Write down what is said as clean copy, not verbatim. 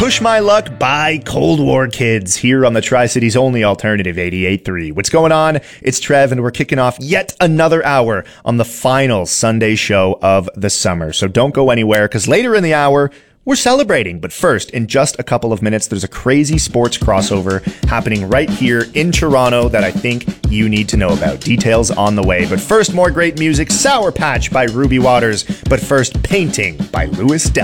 Push My Luck by Cold War Kids here on the Tri-Cities only alternative 88.3. What's going on? It's Trev, and we're kicking off yet another hour on the final Sunday show of the summer. So don't go anywhere, because later in the hour, we're celebrating. But first, in just a couple of minutes, there's a crazy sports crossover happening right here in Toronto that I think you need to know about. Details on the way. But first, more great music. Sour Patch by Ruby Waters. But first, Painting by Louis Del.